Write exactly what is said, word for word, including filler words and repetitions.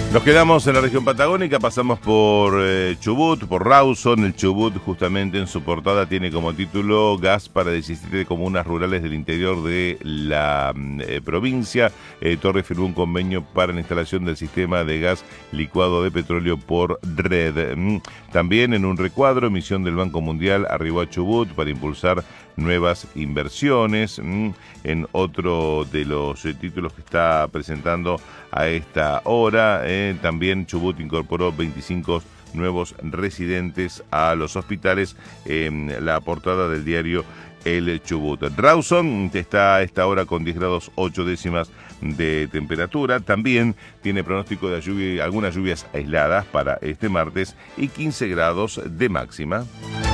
Nos quedamos en la región patagónica, pasamos por eh, Chubut, por Rawson. El Chubut justamente en su portada tiene como título Gas para diecisiete comunas rurales del interior de la eh, provincia. Eh, Torre firmó un convenio para la instalación del sistema de gas licuado de petróleo por red. Mm. También en un recuadro, misión del Banco Mundial arribó a Chubut para impulsar nuevas inversiones. Mm. En otro de los eh, títulos que está presentando a esta hora, eh, también Chubut incorporó veinticinco nuevos residentes a los hospitales en la portada del diario El Chubut. Rawson está a esta hora con diez grados ocho décimas de temperatura. También tiene pronóstico de lluvia, algunas lluvias aisladas para este martes y quince grados de máxima.